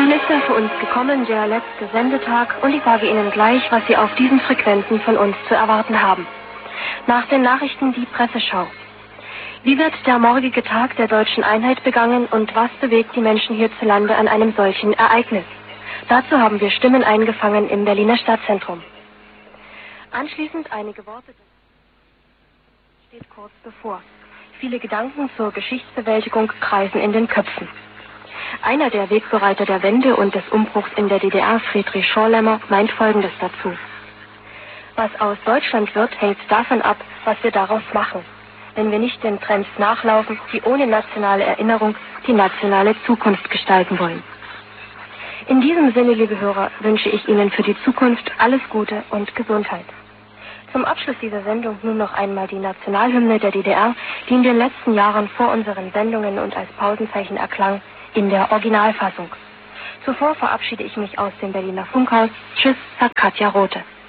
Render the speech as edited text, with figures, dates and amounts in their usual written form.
Nun ist er für uns gekommen, der letzte Sendetag, und ich sage Ihnen gleich, was Sie auf diesen Frequenzen von uns zu erwarten haben. Nach den Nachrichten die Presseschau. Wie wird der morgige Tag der deutschen Einheit begangen und was bewegt die Menschen hierzulande an einem solchen Ereignis? Dazu haben wir Stimmen eingefangen im Berliner Stadtzentrum. Anschließend einige Worte. Steht kurz bevor. Viele Gedanken zur Geschichtsbewältigung kreisen in den Köpfen. Einer der Wegbereiter der Wende und des Umbruchs in der DDR, Friedrich Schorlemmer, meint Folgendes dazu. Was aus Deutschland wird, hängt davon ab, was wir daraus machen, wenn wir nicht den Trends nachlaufen, die ohne nationale Erinnerung die nationale Zukunft gestalten wollen. In diesem Sinne, liebe Hörer, wünsche ich Ihnen für die Zukunft alles Gute und Gesundheit. Zum Abschluss dieser Sendung nun noch einmal die Nationalhymne der DDR, die in den letzten Jahren vor unseren Sendungen und als Pausenzeichen erklang, in der Originalfassung. Zuvor verabschiede ich mich aus dem Berliner Funkhaus. Tschüss, sagt Katja Rothe.